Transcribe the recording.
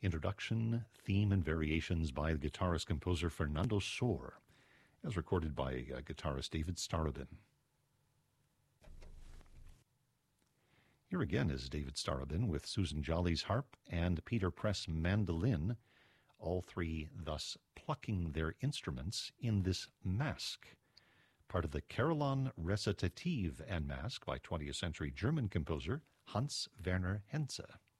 Introduction, theme, and variations by the guitarist-composer Fernando Sor, as recorded by guitarist David Starobin. Here again is David Starobin with Susan Jolly's harp and Peter Press mandolin, all three thus plucking their instruments in this masque, part of the Carillon Recitative and Masque by 20th century German composer Hans Werner Henze.